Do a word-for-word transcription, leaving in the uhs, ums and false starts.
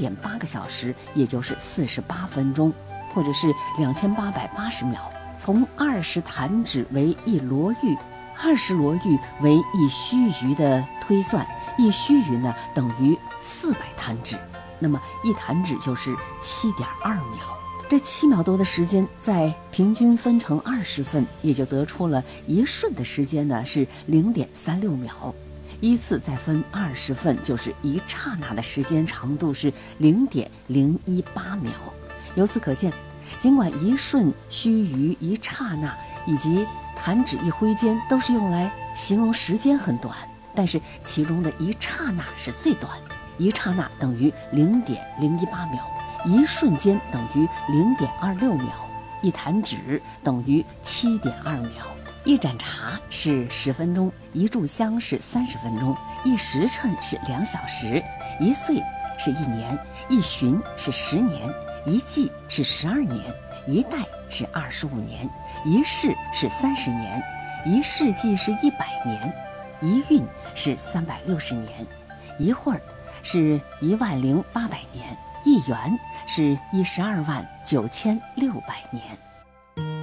点八个小时，也就是四十八分钟，或者是两千八百八十秒。从二十弹指为一罗玉，二十罗玉为一须臾的推算，一须臾呢等于四百弹指，那么一弹指就是七点二秒。这七秒多的时间，再平均分成二十份，也就得出了一瞬的时间呢是零点三六秒。依次再分二十份，就是一刹那的时间长度是零点零一八秒。由此可见，尽管一瞬、须臾、一刹那以及弹指一挥间都是用来形容时间很短，但是其中的一刹那是最短，一刹那等于零点零一八秒，一瞬间等于零点二六秒，一弹指等于七点二秒。一盏茶是十分钟，一炷香是三十分钟，一时辰是两小时，一岁是一年，一旬是十年，一季是十二年，一代是二十五年，一世是三十年，一世纪是一百年，一运是三百六十年，一会儿是一万零八百年，一元是一十二万九千六百年。